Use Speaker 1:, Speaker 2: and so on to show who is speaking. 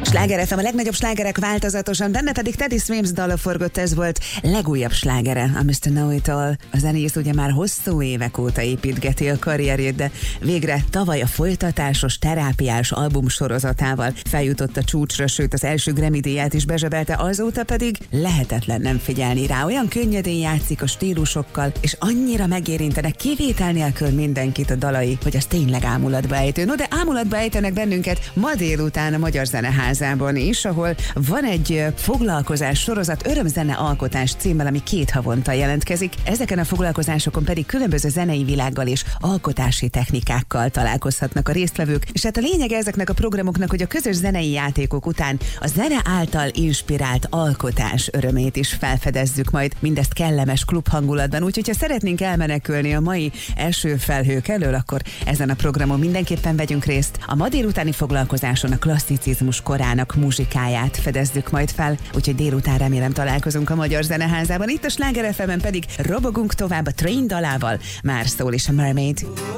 Speaker 1: Sláger FM, a legnagyobb slágerek változatosan, benne pedig Teddy Swims dala forgott, ez volt legújabb slágere, a Mr. Know-It-All. A zenész ugye már hosszú évek óta építgeti a karrierjét, de végre tavaly a folytatásos terápiás album sorozatával feljutott a csúcsra, sőt az első Grammy-díját is bezsebelte, azóta pedig lehetetlen nem figyelni rá. Olyan könnyedén játszik a stílusokkal, és annyira megérintenek kivétel nélkül mindenkit a dalai, hogy az tényleg ámulatba ejtő. No, de ámulatba ejtenek bennünket ma délután a Magyar Zeneházában is, ahol van egy foglalkozás sorozat, Örömzene alkotás címmel, ami 2 havonta jelentkezik. Ezeken a foglalkozásokon pedig különböző zenei világgal és alkotási technikákkal találkozhatnak a résztvevők, és hát a lényeg ezeknek a programoknak, hogy a közös zenei játékok után a zene által inspirált alkotás örömét is felfedezzük majd, mindezt kellemes klubhangulatban, úgyhogy ha szeretnénk elmenekülni a mai eső felhők elől, akkor ezen a programon mindenképpen vegyünk részt. A ma délutáni foglalkozáson a klasszicizmus korának muzsikáját fedezzük majd fel, úgyhogy délután remélem találkozunk a Magyar Zeneházában. Itt a Sláger FM-en pedig robogunk tovább a Train dalával, már szól is a Mermaid.